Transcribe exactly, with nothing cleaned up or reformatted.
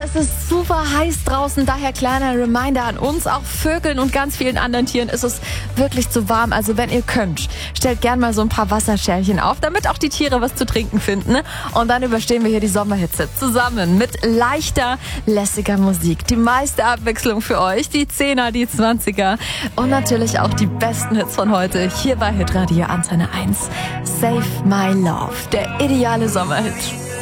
Es ist super heiß draußen, daher kleiner Reminder an uns, auch Vögeln und ganz vielen anderen Tieren ist es wirklich zu warm. Also wenn ihr könnt, stellt gern mal so ein paar Wasserschälchen auf, damit auch die Tiere was zu trinken finden. Und dann überstehen wir hier die Sommerhitze zusammen mit leichter, lässiger Musik. Die meiste Abwechslung für euch, die Zehner, die Zwanziger und natürlich auch die besten Hits von heute hier bei Hitradio Antenne eins. Save My Love, der ideale Sommerhit.